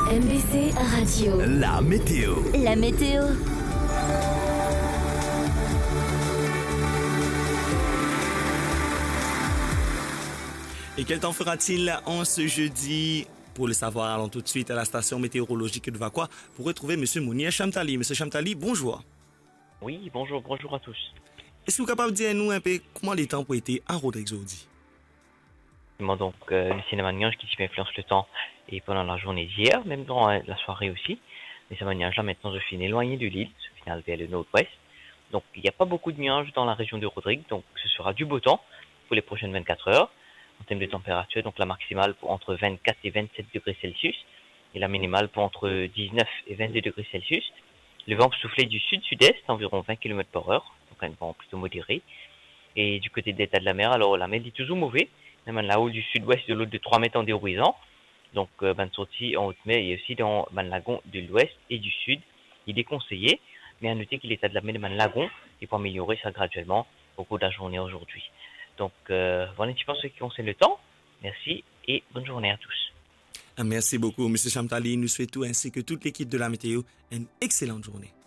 MBC Radio. La météo. La météo. Et quel temps fera-t-il en ce jeudi? Pour le savoir, allons tout de suite à la station météorologique de Vacois pour retrouver M. Mounir Chamtali. M. Chamtali, bonjour. Oui, bonjour à tous. Est-ce que vous êtes capable de dire nous un peu comment les temps ont été à Rodrigue aujourd'hui? Donc, le cinéma de nuages qui influence le temps et pendant la journée d'hier, même dans la soirée aussi. Les cinémas de nuages là maintenant se finissent éloignés de l'île, se finissent vers le nord-ouest. Donc, il n'y a pas beaucoup de nuages dans la région de Rodrigue, donc ce sera du beau temps pour les prochaines 24 heures. En termes de température, donc la maximale pour entre 24 et 27 degrés Celsius et la minimale pour entre 19 et 22 degrés Celsius. Le vent peut souffler du sud-sud-est, environ 20 km/h, donc un vent plutôt modéré. Et du côté de l'état de la mer, alors la mer est toujours mauvais, même là-haut du sud-ouest de l'autre de 3 mètres en déhorizon. Donc, sortie en haute mer et aussi dans le lagon de l'ouest et du sud, il est conseillé, mais à noter que l'état de la mer de lagon est pour améliorer ça graduellement au cours de la journée aujourd'hui. Donc, voilà un petit peu ce qui concerne le temps. Merci et bonne journée à tous. Merci beaucoup, M. Chamtali. Nous souhaitons ainsi que toute l'équipe de la météo une excellente journée.